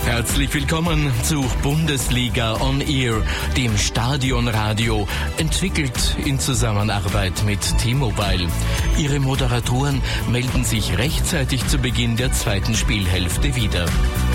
Herzlich willkommen zu Bundesliga on Air, dem Stadionradio, entwickelt in Zusammenarbeit mit T-Mobile. Ihre Moderatoren melden sich rechtzeitig zu Beginn der zweiten Spielhälfte wieder.